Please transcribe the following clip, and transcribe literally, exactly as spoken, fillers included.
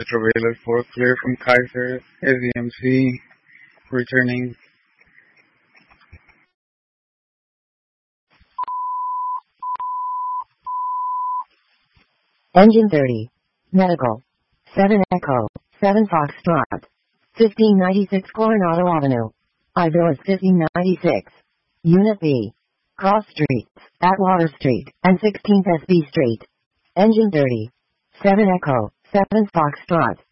Ultraviolet four clear from Kaiser, A V M C, returning. Engine thirty. Medical. seven Echo, seven Foxtrot. fifteen ninety-six Coronado Avenue. Ibilis fifteen ninety-six. Unit B. Cross Streets, Atwater Street, and sixteenth S B Street. Engine thirty. seven Echo, seven Foxtrot.